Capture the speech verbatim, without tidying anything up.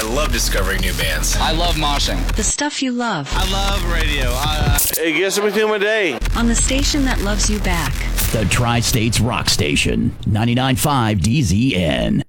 love discovering new bands. I love moshing. The stuff you love. I love radio. Uh, it gets me through my day. On the station that loves you back. The Tri-States Rock Station, ninety-nine point five D Z N.